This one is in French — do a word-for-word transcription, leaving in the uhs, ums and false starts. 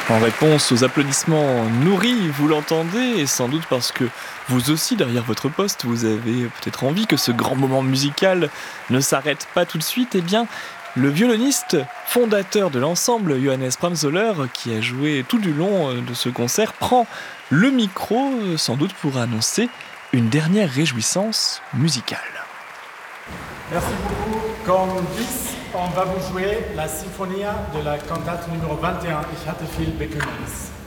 En réponse aux applaudissements nourris, vous l'entendez, et sans doute parce que vous aussi, derrière votre poste, vous avez peut-être envie que ce grand moment musical ne s'arrête pas tout de suite, eh bien, le violoniste fondateur de l'ensemble, Johannes Pramsoller, qui a joué tout du long de ce concert, prend le micro, sans doute pour annoncer une dernière réjouissance musicale. Merci beaucoup. Comme bis, on va vous jouer la Sinfonia de la cantate numéro vingt et un, Ich hatte viel Bekümmernis.